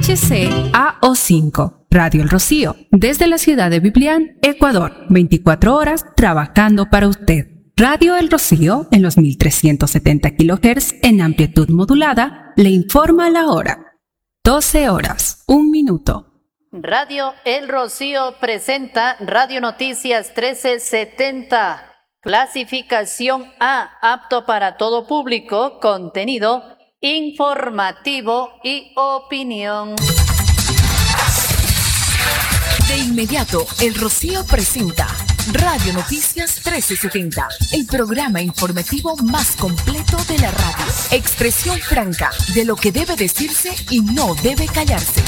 HCAO5, Radio El Rocío, desde la ciudad de Biblián, Ecuador, 24 horas trabajando para usted. Radio El Rocío, en los 1370 kHz en amplitud modulada, le informa la hora. 12 horas, 1 minuto. Radio El Rocío presenta Radio Noticias 1370. Clasificación A, apto para todo público, contenido informativo y opinión. De inmediato, El Rocío presenta Radio Noticias 1370, el programa informativo más completo de la radio. Expresión franca de lo que debe decirse y no debe callarse.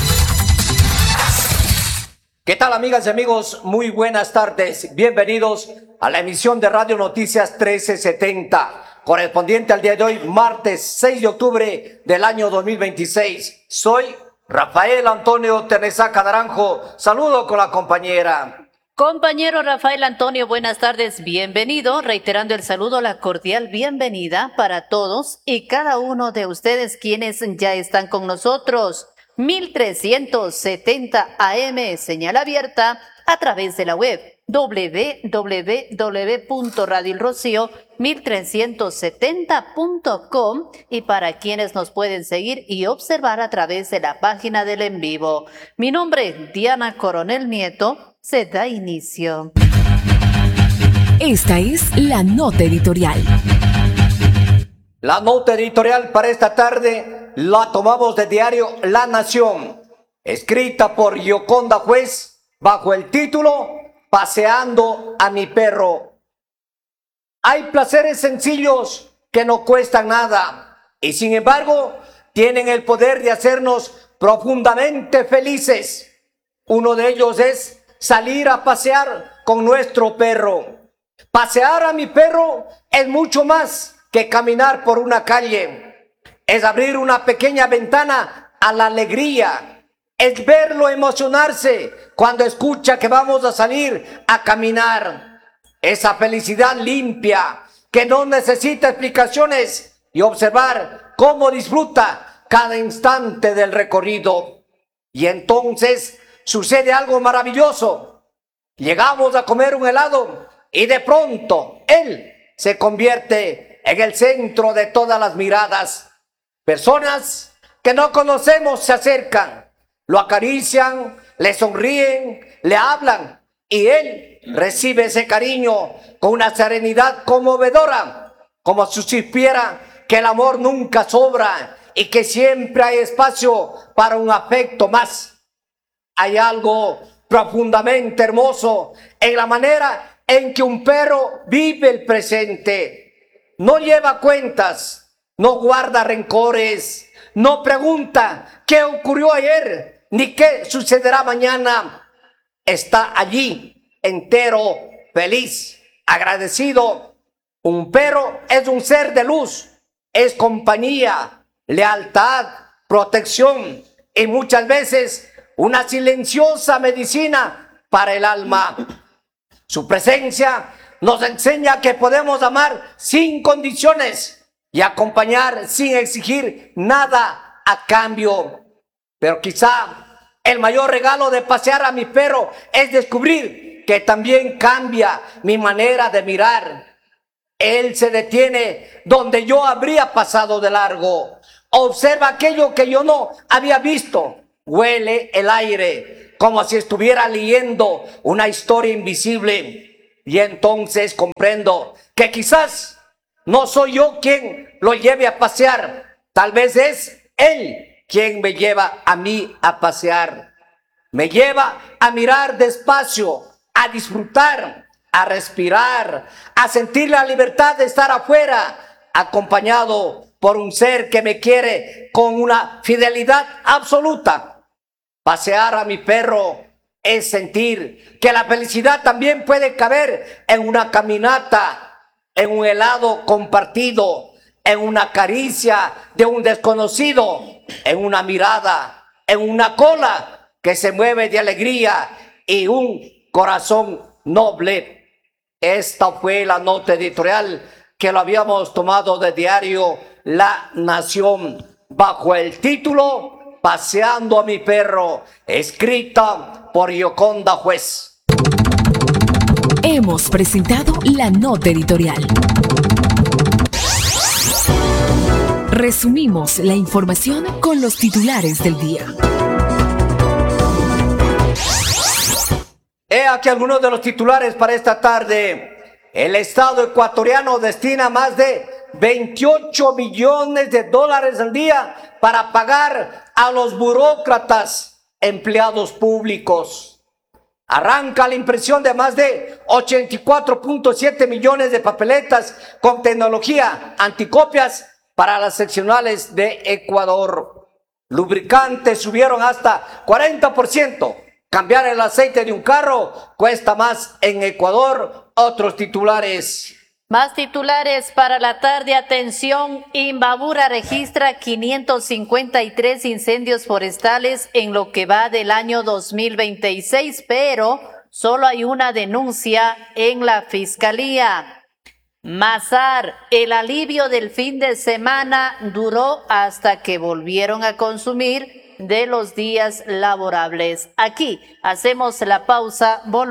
¿Qué tal, amigas y amigos? Muy buenas tardes. Bienvenidos a la emisión de Radio Noticias 1370, correspondiente al día de hoy, martes 6 de octubre del año 2026. Soy Rafael Antonio Ternesaca Naranjo. Saludo con la compañera. Compañero Rafael Antonio, buenas tardes, bienvenido, reiterando el saludo, la cordial bienvenida para todos y cada uno de ustedes quienes ya están con nosotros. 1370 AM, señal abierta a través de la web www.radioelrocío1370.com y para quienes nos pueden seguir y observar a través de la página del en vivo. Mi nombre, Diana Coronel Nieto, se da inicio. Esta es la nota editorial. La nota editorial para esta tarde la tomamos del diario La Nación, escrita por Gioconda Juez, bajo el título Paseando a mi perro. Hay placeres sencillos que no cuestan nada y sin embargo tienen el poder de hacernos profundamente felices. Uno de ellos es salir a pasear con nuestro perro. Pasear a mi perro es mucho más que caminar por una calle. Es abrir una pequeña ventana a la alegría. Es verlo emocionarse cuando escucha que vamos a salir a caminar. Esa felicidad limpia que no necesita explicaciones y observar cómo disfruta cada instante del recorrido. Y entonces sucede algo maravilloso. Llegamos a comer un helado y de pronto él se convierte en el centro de todas las miradas. Personas que no conocemos se acercan, lo acarician, le sonríen, le hablan y él recibe ese cariño con una serenidad conmovedora, como si supiera que el amor nunca sobra y que siempre hay espacio para un afecto más. Hay algo profundamente hermoso en la manera en que un perro vive el presente. No lleva cuentas, no guarda rencores, no pregunta qué ocurrió ayer ni qué sucederá mañana. Está allí, entero, feliz, agradecido. Un perro es un ser de luz, es compañía, lealtad, protección y muchas veces una silenciosa medicina para el alma. Su presencia nos enseña que podemos amar sin condiciones y acompañar sin exigir nada a cambio. Pero quizá el mayor regalo de pasear a mi perro es descubrir que también cambia mi manera de mirar. Él se detiene donde yo habría pasado de largo. Observa aquello que yo no había visto. Huele el aire como si estuviera leyendo una historia invisible. Y entonces comprendo que quizás no soy yo quien lo lleve a pasear. Tal vez es él quien me lleva a mí a pasear. Me lleva a mirar despacio, a disfrutar, a respirar, a sentir la libertad de estar afuera, acompañado por un ser que me quiere con una fidelidad absoluta. Pasear a mi perro es sentir que la felicidad también puede caber en una caminata, en un helado compartido, en una caricia de un desconocido, en una mirada, en una cola que se mueve de alegría y un corazón noble. Esta fue la nota editorial que lo habíamos tomado de diario La Nación, bajo el título Paseando a mi perro, escrita por Yoconda Juez. Hemos presentado la nota editorial. Resumimos la información con los titulares del día. He aquí algunos de los titulares para esta tarde. El Estado ecuatoriano destina más de 28 millones de dólares al día para pagar a los burócratas empleados públicos. Arranca la impresión de más de 84.7 millones de papeletas con tecnología anticopias para las seccionales de Ecuador. Lubricantes subieron hasta 40%. Cambiar el aceite de un carro cuesta más en Ecuador. Otros titulares. Más titulares para la tarde. Atención, Imbabura registra 553 incendios forestales en lo que va del año 2026, pero solo hay una denuncia en la Fiscalía. Mazar, el alivio del fin de semana duró hasta que volvieron a consumir de los días laborables. Aquí hacemos la pausa.